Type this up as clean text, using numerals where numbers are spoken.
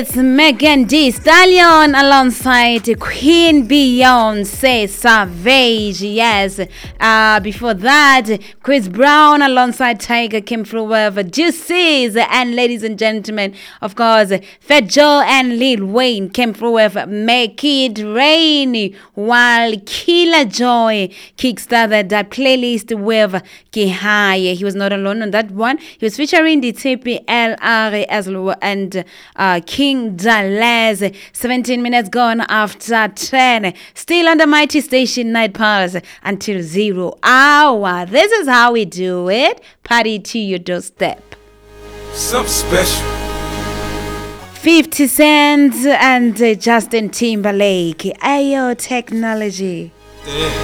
It's Megan Thee Stallion alongside Queen Beyonce Savage. Yes. Before that, Chris Brown alongside Tiger came through with Juices. And ladies and gentlemen, of course, Fat Joe and Lil Wayne came through with Make It Rain, while Killer Joy kickstarted that playlist with Kihaya. He was not alone on that one. He was featuring the TPLR as well and King Dallas. 17 minutes gone after 10. Still on the mighty station, Night Pulse until 0 hour. This is how we do it. Party to your doorstep. Something special. 50 Cent and Justin Timberlake. Ayo Technology. Yeah.